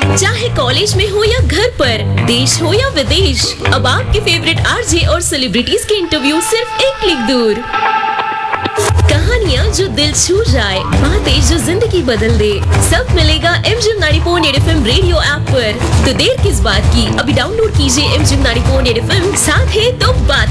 चाहे कॉलेज में हो या घर पर, देश हो या विदेश, अब आपके फेवरेट आरजे और सेलिब्रिटीज के इंटरव्यू सिर्फ एक क्लिक दूर। कहानियाँ जो दिल छू जाए, बातें जो जिंदगी बदल दे, सब मिलेगा MGM 90.8 FM रेडियो ऐप पर। तो देर किस बात की, अभी डाउनलोड कीजिए MGM 90.8 FM, साथ है तो बात